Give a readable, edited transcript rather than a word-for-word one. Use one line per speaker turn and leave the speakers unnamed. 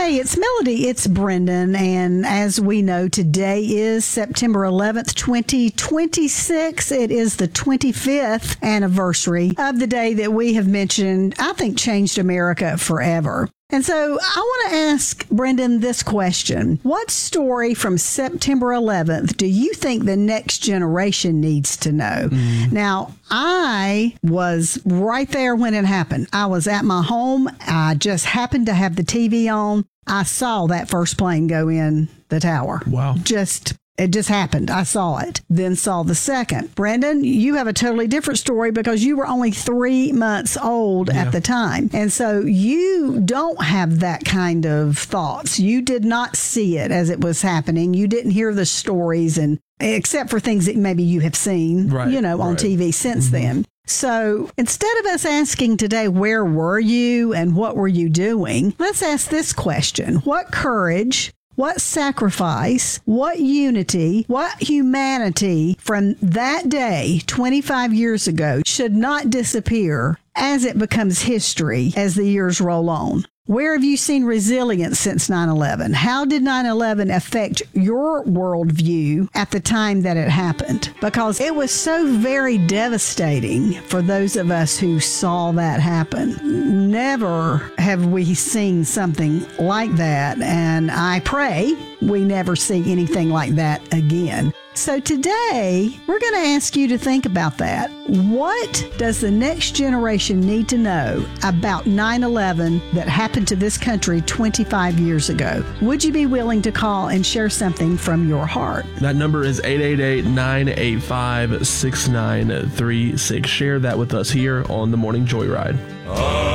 Hey, it's Melody. It's Brendan. And as we know, today is September 11th, 2026. It is the 25th anniversary of the day that we have mentioned, I think, changed America forever. And so I want to ask Brendan this question. What story from September 11th do you think the next generation needs to know? Now, I was right there when it happened. I was at my home. I just happened to have the TV on. I saw that first plane go in the tower.
Wow.
It just happened. I saw it, then saw the second. Brendan, you have a totally different story because you were only 3 months old at the time. And so you don't have that kind of thoughts. You did not see it as it was happening. You didn't hear the stories, and except for things that maybe you have seen, on TV since then. So instead of us asking today, where were you and what were you doing? Let's ask this question. What courage, what sacrifice, what unity, what humanity from that day 25 years ago should not disappear as it becomes history as the years roll on? Where have you seen resilience since 9/11? How did 9/11 affect your worldview at the time that it happened? Because it was so very devastating for those of us who saw that happen. Never have we seen something like that, and I pray we never see anything like that again. So today, we're going to ask you to think about that. What does the next generation need to know about 9/11 that happened to this country 25 years ago? Would you be willing to call and share something from your heart?
That number is 888-985-6936. Share that with us here on The Morning Joyride.